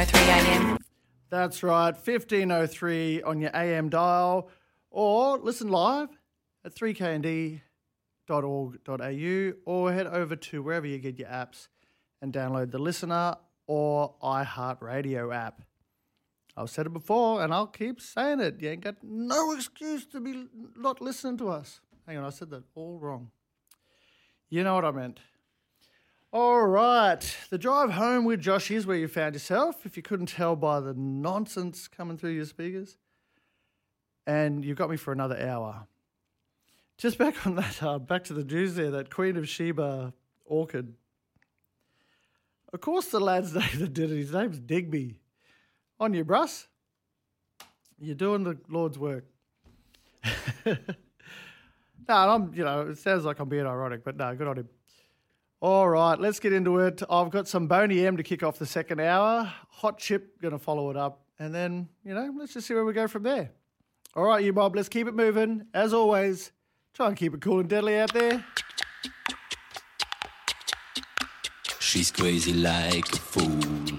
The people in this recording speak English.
AM. That's right, 1503 on your AM dial, or listen live at 3knd.org.au, or head over to wherever you get your apps and download the Listener or iHeartRadio app. I've said it before and I'll keep saying it. You ain't got no excuse to be not listening to us. Hang on, I said that all wrong. You know what I meant. All right, the drive home with Josh is where you found yourself, if you couldn't tell by the nonsense coming through your speakers. And you've got me for another hour. Just back on that, back to the news there, that Queen of Sheba orchid. Of course the lad's name that did it, his name's Digby. On you, Bruss. You're doing the Lord's work. No, it sounds like I'm being ironic, but no, good on him. All right, let's get into it. I've got some Boney M to kick off the second hour. Hot Chip going to follow it up. And then, let's just see where we go from there. All right, you mob, let's keep it moving. As always, try and keep it cool and deadly out there. She's crazy like a fool.